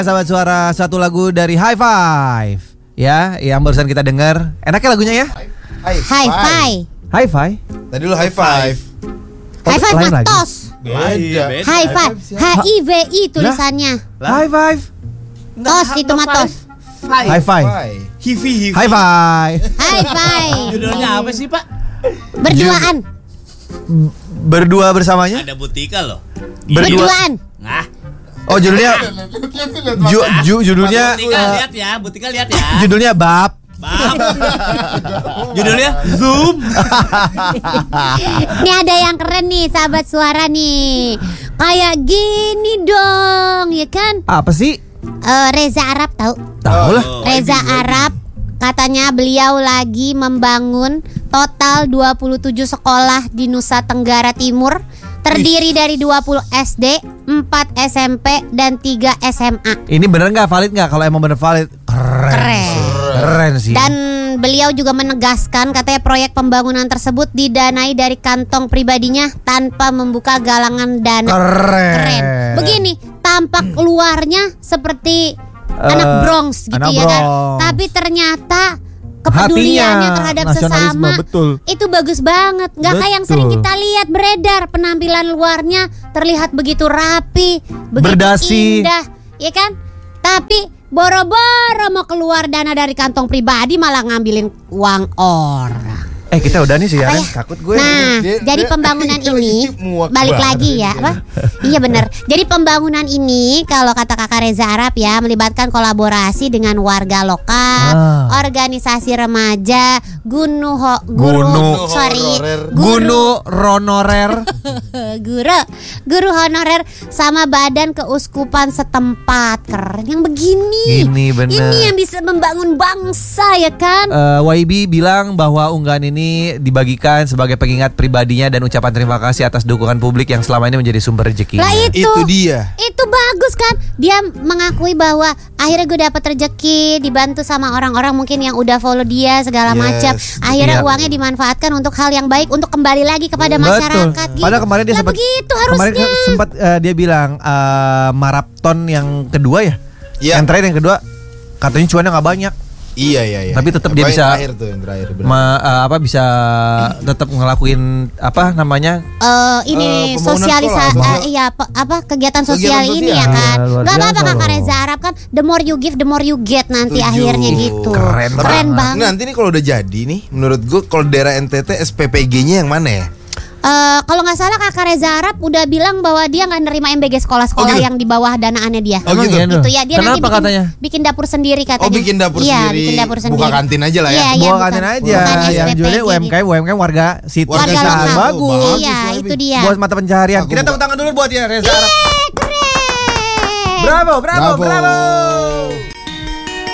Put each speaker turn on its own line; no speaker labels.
Sahabat Suara, satu lagu dari High Five ya, yang barusan kita dengar. Enaknya lagunya ya?
High Five.
High Five.
Tadi lu High Five.
Oh,
High Five
lain lagi?
matos.
Beda.
High Five. H-I-V-I tulisannya.
High Five.
Tos itu matos.
High Five.
Hivi.
High Five.
High Five.
Judulnya apa sih, Pak?
Berduaan.
Berdua bersamanya?
Ada Butika loh.
Berduaan.
Nah,
Oh, judulnya judulnya
Butika lihat ya.
judulnya Bab.
Judulnya Zoom.
Nih ada yang keren nih sahabat suara nih. Kayak gini dong, ya kan?
Apa sih?
Reza Arab tahu?
Tahu lah.
Reza Arab katanya beliau lagi membangun total 27 sekolah di Nusa Tenggara Timur. Terdiri dari 20 SD, 4 SMP, dan 3 SMA.
Ini bener nggak valid nggak? Kalau emang bener valid, keren sih.
Dan beliau juga menegaskan katanya proyek pembangunan tersebut didanai dari kantong pribadinya tanpa membuka galangan dana. Keren. Begini, tampak luarnya seperti anak Bronx gitu
anak
ya kan.
Bronx.
Tapi ternyata kepeduliannya terhadap
nasionalisme,
sesama
betul.
itu bagus banget. Nggak kayak yang sering kita lihat beredar, penampilan luarnya terlihat begitu rapi, begitu
Berdasi.
indah, ya kan? Tapi boro-boro mau keluar dana dari kantong pribadi malah ngambilin uang orang.
Kita udah nih siaran,
Apa ya?
takut gue.
Nah,
Dia-
jadi
dia-
pembangunan
dia
ini
lagi muak
balik
banget.
lagi ya, apa? Iya benar. Jadi pembangunan ini kalau kata Kakak Reza Arab ya melibatkan kolaborasi dengan warga lokal, organisasi remaja, guru
honorer.
guru honorer sama badan keuskupan setempat. Keren yang begini.
Ini bener.
Ini yang bisa membangun bangsa ya kan?
YB bilang bahwa unggahan ini dibagikan sebagai pengingat pribadinya dan ucapan terima kasih atas dukungan publik yang selama ini menjadi sumber rezeki.
Lah
Itu dia.
Itu bagus kan? Dia mengakui bahwa akhirnya gue dapat rezeki, dibantu sama orang-orang mungkin yang udah follow dia segala
Yes,
macam. Akhirnya
iya.
uangnya dimanfaatkan untuk hal yang baik, untuk kembali lagi kepada masyarakat. Gitu.
Padahal kemarin dia
Lah
sempat
begitu
kemarin
harusnya.
sempat dia bilang maraton yang kedua ya.
Iya.
Yang terakhir yang kedua katanya cuannya nggak banyak.
Iya.
Tapi tetap dia
Apa
bisa-
yang terakhir tuh, yang terakhir. benar.
Bisa tetap ngelakuin apa namanya?
Ini
pembangunan
sosialisasi
sekolah,
kegiatan sosial
Kegiatan
ini
sosial.
ya kan.
Luar
Gak apa-apa
biasa
Kakak
loh.
Reza Arab kan, the more you give the more you get nanti
Setuju.
akhirnya gitu.
Keren
Keren
banget.
banget.
Nanti nih kalau udah jadi nih, menurut gue kalau daerah NTT SPPG-nya yang mana ya?
Kalau nggak salah Kakak Reza Arab udah bilang bahwa dia nggak nerima MBG sekolah-sekolah
Oh, gitu?
yang di bawah danaannya dia.
Oh, gitu?
Gitu ya, dia
Kenapa
nanti
katanya?
bikin dapur sendiri katanya.
Oh, bikin dapur
Iya,
sendiri.
bikin dapur
Buka
sendiri.
kantin aja lah ya.
Iya,
Bukan
bukan.
kantin aja.
Bukan
Yang
SPPG
jualnya
gitu.
UMKM warga situ.
Warga
Warga
lokal.
lokal.
Bagus.
Iya, itu dia.
Buat mata pencaharian.
Aku
Kita
buka.
tepuk tangan dulu buat dia Reza Arab.
Keren.
Bravo.
Bravo.